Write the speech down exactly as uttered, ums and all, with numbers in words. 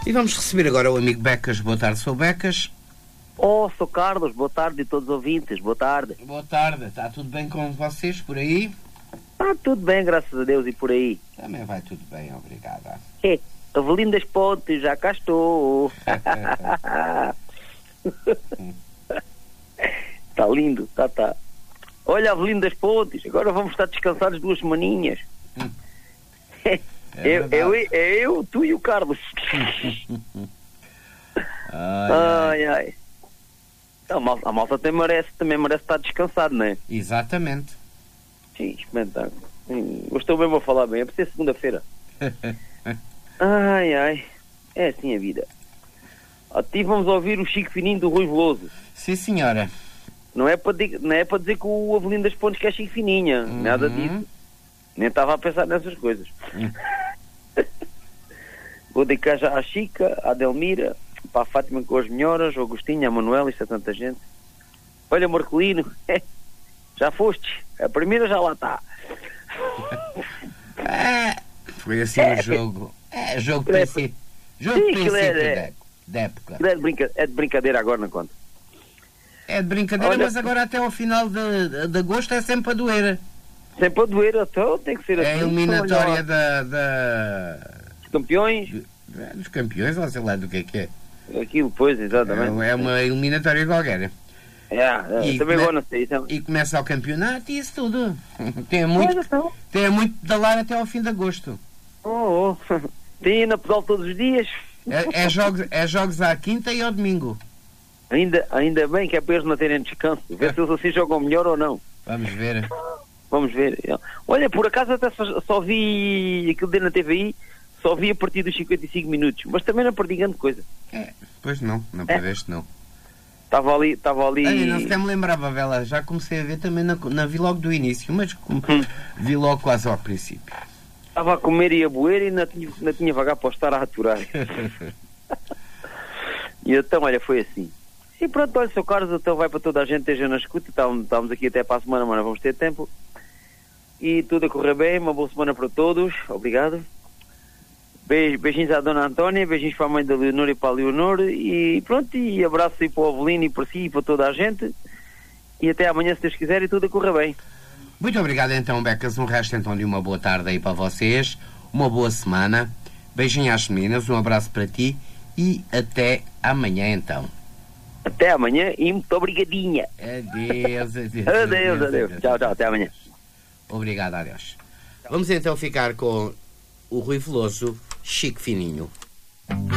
E vamos receber agora o amigo Becas. Boa tarde, sou Becas. Oh, sou Carlos, boa tarde a todos os ouvintes, boa tarde. Boa tarde, está tudo bem com vocês por aí? Está tudo bem, graças a Deus, e por aí? Também vai tudo bem, obrigada. É, Avelino das Pontes, já cá estou. Está lindo, tá, tá. Olha, Avelino das Pontes, agora vamos estar descansados duas semaninhas. Hum. É, eu, eu, é eu, tu e o Carlos. Ai, ai. ai. A malta, a malta também, merece, também merece estar descansado, não é? Exatamente. Sim, espetáculo. Hum, eu estou mesmo a falar bem, é para ser segunda-feira. Ai, ai. É assim a vida. Aqui vamos ouvir o Chico Fininho do Rui Veloso. Sim, senhora. Não é para, não é para dizer que o Avelino das Pontes que é Chico Fininha. Uhum. Nada disso. Nem estava a pensar nessas coisas. Uhum. Vou dedicar já à Chica, à Delmira, para a Fátima com as melhoras, ao Agostinho, à Manuela, isto é tanta gente. Olha, Marcolino, já foste. A primeira já lá está. É, foi assim o jogo. É, jogo de É, princípio. Jogo sim, de princípio é, de, de época. É de, brinca, é de brincadeira agora, não conta. É de brincadeira, Olha, mas agora até ao final de, de agosto é sempre a doer. Sempre a doer, então tem que ser É a assim. eliminatória Olha, da, da, os campeões, de- dos campeões, ou sei lá do que é que é. aquilo, pois, exatamente. É, é uma eliminatória qualquer. É, é, E também come- vou, não sei. Então. E começa o campeonato e isso tudo. Tem Pois, muito, então. tem muito de dar até ao fim de agosto. Oh, oh. Tem na pedal todos os dias. É, é, jogos, é jogos à quinta e ao domingo. Ainda, ainda bem que é para eles não terem descanso. Ver se eles assim jogam melhor ou não. Vamos ver. Vamos ver. Olha, por acaso até só, só vi aquilo de na T V I, só vi a partir dos cinquenta e cinco minutos, mas também não perdi grande coisa. É, pois não, não perdeste não. Estava ali, estava ali. Ai, não sequer me lembrava, Vela. Já comecei a ver também, na, na vi logo do início, mas com- Hum. vi logo quase ao princípio. Estava a comer e a boer e não tinha, não tinha vagar para estar a aturar. E então, olha, foi assim. E pronto, olha, seu Carlos, então vai para toda a gente, esteja na escuta. Estamos, estamos aqui até para a semana, mas não vamos ter tempo. E tudo a correr bem, uma boa semana para todos. Obrigado. Beijo, beijinhos à Dona Antónia, beijinhos para a mãe da Leonor e para a Leonor. E pronto, e abraço aí para o Avelino e para si e para toda a gente. E até amanhã, se Deus quiser, e tudo a correr bem. Muito obrigado então, Becas. Um resto então de uma boa tarde aí para vocês. Uma boa semana. Beijinho às meninas, um abraço para ti e até amanhã então. Até amanhã e muito obrigadinha. Adeus, adeus. Adeus, adeus. Tchau, tchau, até amanhã. Obrigado, adeus. Vamos então ficar com o Rui Veloso, Chico Fininho.